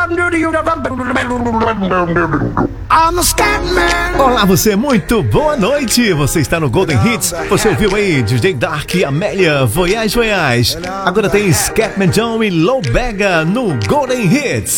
Olá, você, muito boa noite. Você está no Golden Hits. Você ouviu aí DJ Dark e Amélia, Voyage Voyage. Agora tem Scatman John e Low Bega no Golden Hits.